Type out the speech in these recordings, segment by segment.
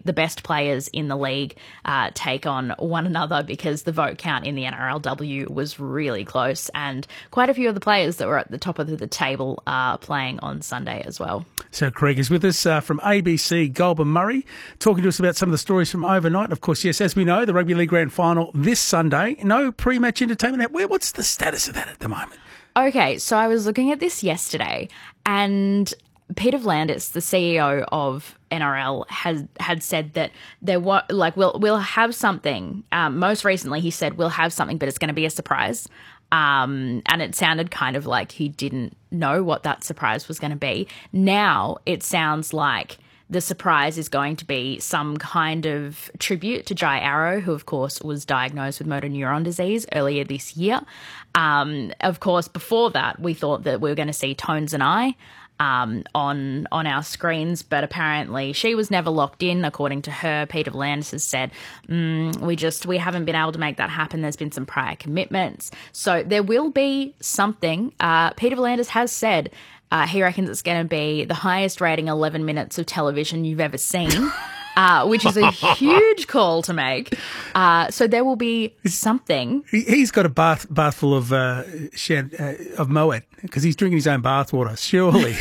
the best players in the league take on one another, because the vote count in the NRLW was really close, and quite a few of the players that were at the top of the table are playing on Sunday as well. Sarah Craig is with us from ABC, Goulburn Murray, talking to us about some of the stories from overnight. Of course, yes, as we know, the Rugby League Grand Final this Sunday. No pre-match entertainment. What's the status of that at the moment? Okay, so I was looking at this yesterday, and Peter V'landys, the CEO of NRL, had said that we'll have something. Most recently, he said we'll have something, but it's going to be a surprise. And it sounded kind of like he didn't know what that surprise was going to be. Now it sounds like the surprise is going to be some kind of tribute to Jai Arrow, who, of course, was diagnosed with motor neuron disease earlier this year. Of course, before that, we thought that we were going to see Tones and I on our screens, but apparently she was never locked in, according to her. Peter V'landys has said, we haven't been able to make that happen. There's been some prior commitments. So there will be something. Peter V'landys has said he reckons it's going to be the highest rating 11 minutes of television you've ever seen. Which is a huge call to make. So there will be something. He's got a bath full of Moet, because he's drinking his own bathwater, surely.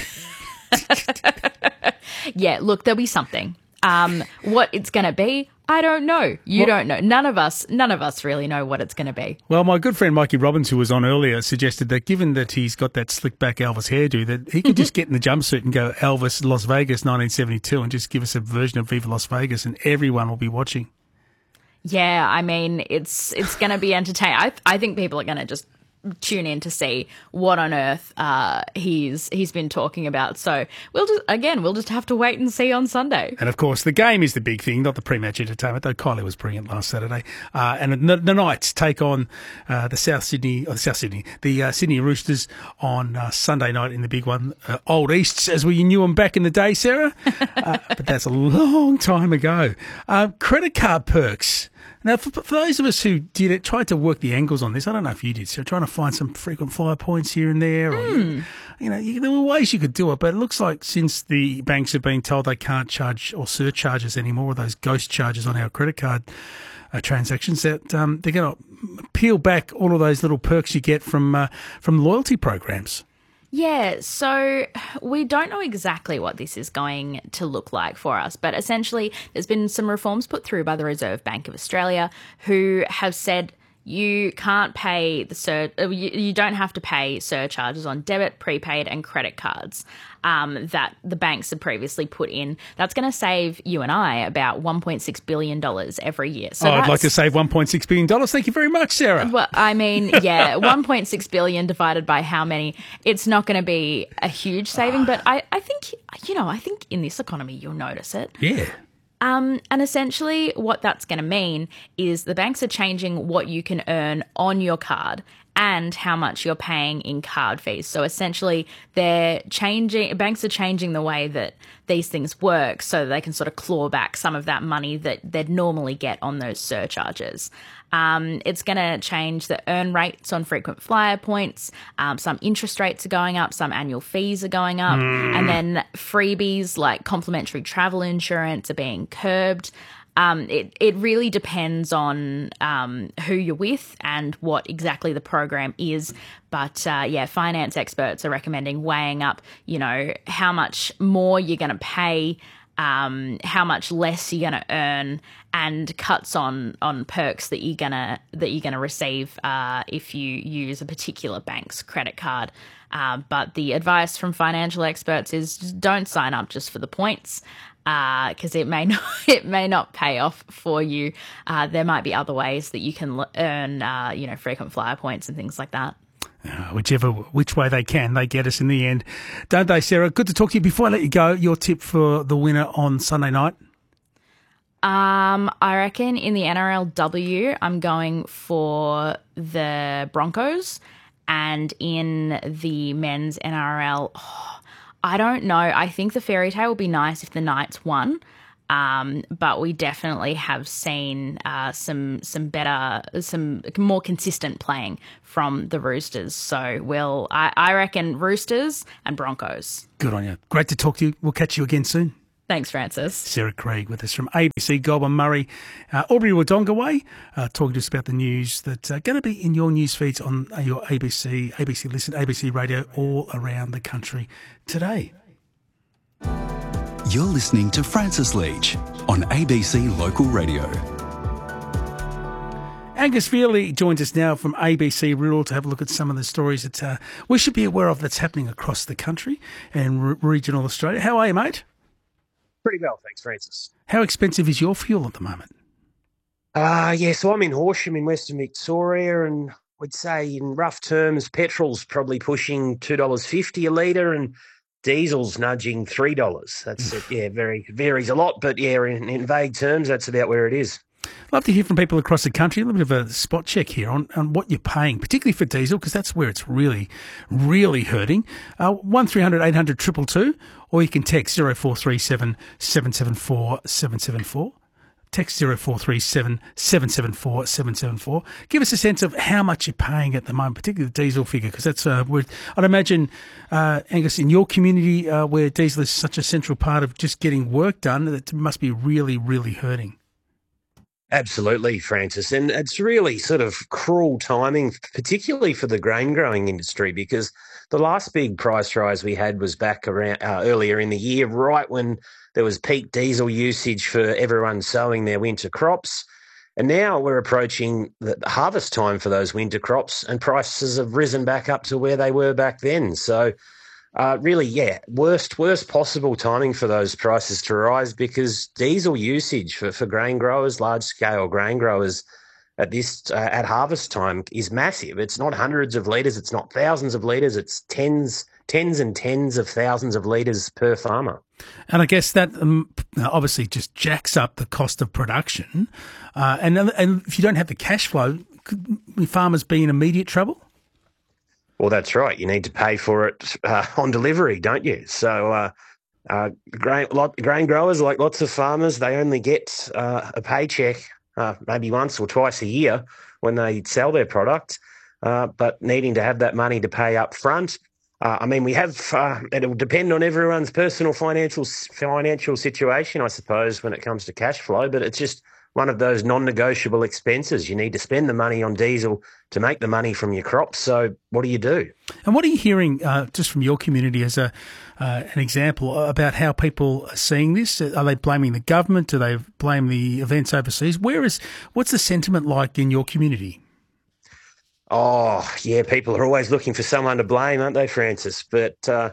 Yeah, look, there'll be something. What it's going to be, I don't know. You don't know. None of us really know what it's going to be. Well, my good friend Mikey Robbins, who was on earlier, suggested that given that he's got that slick back Elvis hairdo, that he could just get in the jumpsuit and go Elvis Las Vegas 1972 and just give us a version of Viva Las Vegas, and everyone will be watching. Yeah, I mean, it's going to be entertaining. I think people are going to just tune in to see what on earth he's been talking about. So we'll just have to wait and see on Sunday. And of course, the game is the big thing, not the pre-match entertainment. Though Kylie was brilliant last Saturday. And the Knights take on the Sydney Roosters on Sunday night in the big one. Old Easts, as we knew them back in the day, Sarah. But that's a long time ago. Credit card perks. Now, for those of us who did it, tried to work the angles on this, I don't know if you did, so trying to find some frequent flyer points here and there. Or, there were ways you could do it, but it looks like since the banks have been told they can't charge or surcharges anymore, or those ghost charges on our credit card transactions, that they're going to peel back all of those little perks you get from loyalty programs. Yeah, so we don't know exactly what this is going to look like for us, but essentially there's been some reforms put through by the Reserve Bank of Australia, who have said you can't pay you don't have to pay surcharges on debit, prepaid and credit cards that the banks had previously put in. That's going to save you and I about $1.6 billion every year. So I'd like to save $1.6 billion. Thank you very much, Sarah. Well, I mean, yeah, $1.6 billion divided by how many? It's not going to be a huge saving, but I think in this economy you'll notice it. Yeah. And essentially what that's going to mean is the banks are changing what you can earn on your card and how much you're paying in card fees. So essentially banks are changing the way that these things work so that they can sort of claw back some of that money that they'd normally get on those surcharges. It's going to change the earn rates on frequent flyer points. Some interest rates are going up, some annual fees are going up, and then freebies like complimentary travel insurance are being curbed. It really depends on who you're with and what exactly the program is. But finance experts are recommending weighing up, how much more you're going to pay, how much less you're going to earn, and cuts on perks that you're gonna receive if you use a particular bank's credit card. But the advice from financial experts is just don't sign up just for the points, because it may not pay off for you. There might be other ways that you can earn frequent flyer points and things like that. Which way they can, they get us in the end, don't they, Sarah? Good to talk to you. Before I let you go, your tip for the winner on Sunday night? I reckon in the NRLW, I'm going for the Broncos, and in the men's NRL, I don't know. I think the fairy tale would be nice if the Knights won. But we definitely have seen some more consistent playing from the Roosters. So I reckon Roosters and Broncos. Good on you. Great to talk to you. We'll catch you again soon. Thanks, Francis. Sarah Craig with us from ABC Goulburn Murray, Albury Wodonga Way, talking to us about the news that are going to be in your news feeds on your ABC Listen, ABC Radio all around the country today. You're listening to Francis Leach on ABC Local Radio. Angus Veerley joins us now from ABC Rural to have a look at some of the stories that we should be aware of that's happening across the country and regional Australia. How are you, mate? Pretty well, thanks, Francis. How expensive is your fuel at the moment? So I'm in Horsham in Western Victoria, and I'd say in rough terms, petrol's probably pushing $2.50 a litre and diesel's nudging $3. That's it. Yeah, varies a lot, but yeah, in vague terms, that's about where it is. Love to hear from people across the country. A little bit of a spot check here on what you're paying, particularly for diesel, because that's where it's really, really hurting. 1300 800 222, or you can text 0437 774 774. Text 0437 774 774. Give us a sense of how much you're paying at the moment, particularly the diesel figure, because that's I'd imagine, Angus, in your community where diesel is such a central part of just getting work done, it must be really, really hurting. Absolutely, Francis. And it's really sort of cruel timing, particularly for the grain growing industry, because the last big price rise we had was back around earlier in the year, right when there was peak diesel usage for everyone sowing their winter crops. And now we're approaching the harvest time for those winter crops, and prices have risen back up to where they were back then. So worst possible timing for those prices to rise, because diesel usage for grain growers, large-scale grain growers at harvest time is massive. It's not hundreds of litres, it's not thousands of litres, it's tens and tens of thousands of litres per farmer. And I guess that obviously just jacks up the cost of production. And if you don't have the cash flow, could farmers be in immediate trouble? Well, that's right. You need to pay for it on delivery, don't you? So grain growers, like lots of farmers, they only get a paycheck maybe once or twice a year when they sell their product, but needing to have that money to pay up front. We have it'll depend on everyone's personal financial situation, I suppose, when it comes to cash flow, but it's just one of those non-negotiable expenses. You need to spend the money on diesel to make the money from your crops. So what do you do? And what are you hearing just from your community as an example about how people are seeing this? Are they blaming the government? Do they blame the events overseas? What's the sentiment like in your community? Oh, yeah, people are always looking for someone to blame, aren't they, Francis? But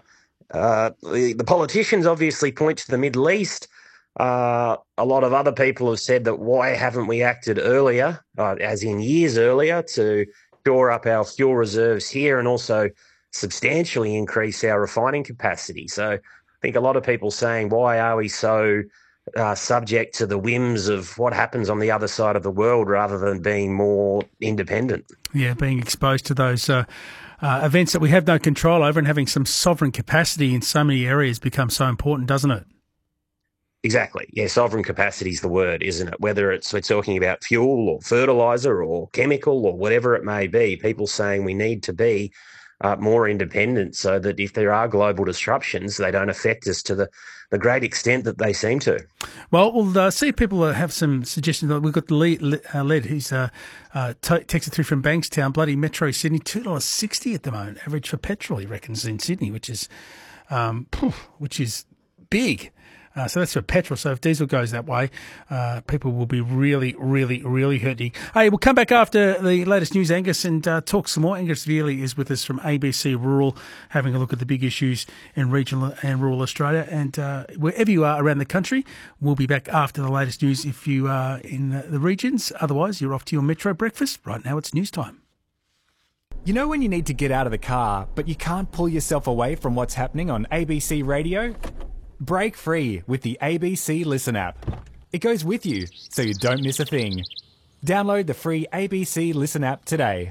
the politicians obviously point to the Middle East. A lot of other people have said that why haven't we acted earlier, as in years earlier, to shore up our fuel reserves here and also substantially increase our refining capacity. So I think a lot of people saying, why are we so subject to the whims of what happens on the other side of the world rather than being more independent? Yeah, being exposed to those events that we have no control over and having some sovereign capacity in so many areas becomes so important, doesn't it? Exactly. Yeah, sovereign capacity is the word, isn't it? Whether we're talking about fuel or fertiliser or chemical or whatever it may be, people saying we need to be more independent so that if there are global disruptions, they don't affect us to the great extent that they seem to. Well, we'll see if people have some suggestions. We've got Led, who's texted through from Bankstown, bloody Metro Sydney, $2.60 at the moment, average for petrol, he reckons, in Sydney, which is big. So that's for petrol. So if diesel goes that way, people will be really, really, really hurting. Hey, we'll come back after the latest news, Angus, and talk some more. Angus Veerley is with us from ABC Rural, having a look at the big issues in regional and rural Australia. And wherever you are around the country, we'll be back after the latest news if you are in the regions. Otherwise, you're off to your Metro breakfast. Right now, it's news time. You know when you need to get out of the car, but you can't pull yourself away from what's happening on ABC Radio? Break free with the ABC Listen app. It goes with you, so you don't miss a thing. Download the free ABC Listen app today.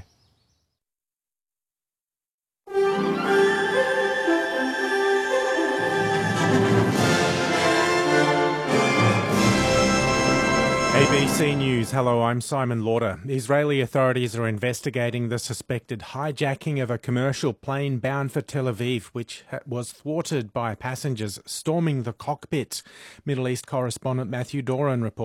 ABC News. Hello, I'm Simon Lauder. Israeli authorities are investigating the suspected hijacking of a commercial plane bound for Tel Aviv, which was thwarted by passengers storming the cockpit. Middle East correspondent Matthew Doran reports.